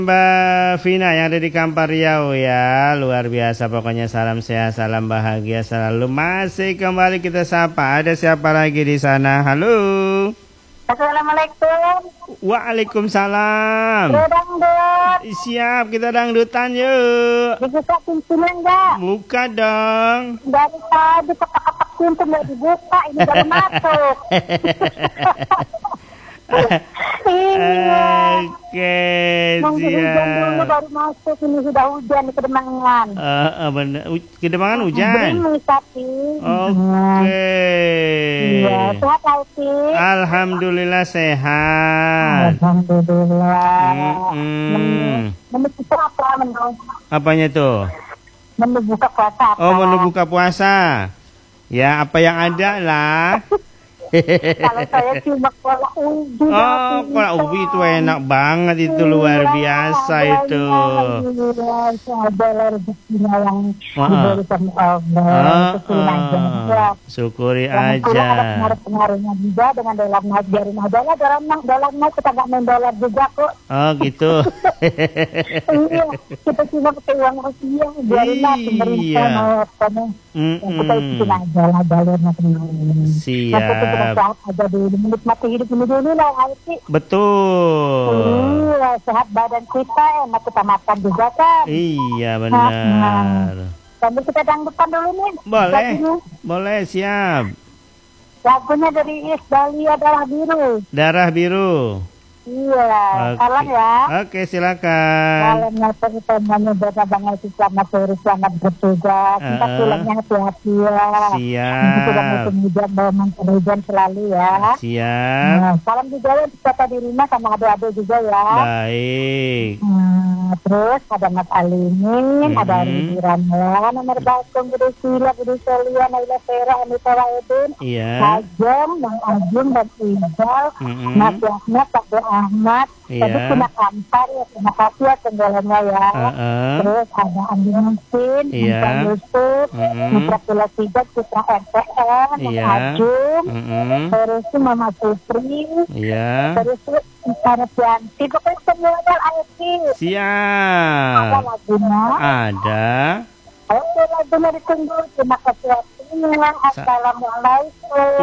Mbak Vina yang ada di Kampar Riau ya. Luar biasa pokoknya, salam sehat, salam bahagia selalu. Masih kembali kita sapa. Ada siapa lagi di sana? Halo. Assalamualaikum. Waalaikumsalam. Dangdut. Siap, kita dangdutan yuk. Dibuka pintunya enggak? Buka dong. Dari tadi kepak-kepak pintu nggak dibuka, ini baru masuk. Iya. Oke, Nunggu hujan dulu siap. baru masuk, ini sudah hujan di Kedemangan. Bener. Kedemangan hujan. Gerimis tapi. Oke. Iya, sehat Alfi. Alhamdulillah sehat. Alhamdulillah. Menu kita apa menu? Apanya tuh? Menu buka puasa apa? Oh, menu buka puasa. Ya, apa yang ada lah. Kalau saya cuma kolak ubi. Oh, kolak ubi itu enak banget, itu luar biasa itu. Ada rezekinya yang diberikan Allah. Syukuri Ada aja. pengaruh-pengaruhnya juga dengan dalam ngajarin adalah dalam kita nggak main dolar juga kok. Oh, gitu. Iya, kita cuma pakai uang rupiah, biarinlah pemerintah mau apa nih. Kita ikutin aja lah jalurnya teman-teman. Siap. Sehat aja dulu, menikmati hidup ini dulu lah, Alfi. Betul. Iya, sehat badan kita, enak kita makan juga kan. Iya, benar. Sambil kita dangdutan dulu nih. Boleh. Lagunya. Boleh, siap. Lagunya dari Is Dahlia Darah Biru. Darah biru. Iya, Oke. salam ya. Oke, silakan. Salam nyata utamanya buat Abang Alfi, selamat sore, selamat bertugas. Kita pulangnya hati-hati ya. Ini sudah Siap. musim hujan, bawa hujan selalu ya. Siap. Nah, salam juga ya untuk kita di rumah sama adik-adik juga ya. Baik. Terus ada Mas Alimin, ada Rudi Ramlan, nomor Balkon, Budi Sila, Budi Solia, Naila Vera, Anita Waedin, Iya. Hajem, Bang Ajun, dan Iqbal, Mas Yahmat, Pak De Ahmad. Iya. Tadi kena Kampar ya, terima kasih ya tenggelamnya ya. Terus ada Andi Musin, Iya. Mitra Yusuf, Mitra Pula Tiga, Citra RTN, Mas Iya. Ajun, terus itu Mama Supri, Iya. terus itu Sarah Yanti, pokoknya semuanya Alfi. Ada Siap. lagunya. Ada. Oke, lagunya ditunggu. Terima kasih. Assalamualaikum.